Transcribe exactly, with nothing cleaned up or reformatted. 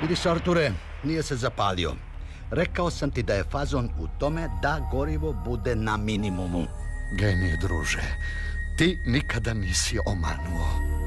Vidiš, Arture, nije se zapalio. Rekao sam ti da je fazon u tome da gorivo bude na minimumu. Genije, druže, ti nikada nisi omanuo.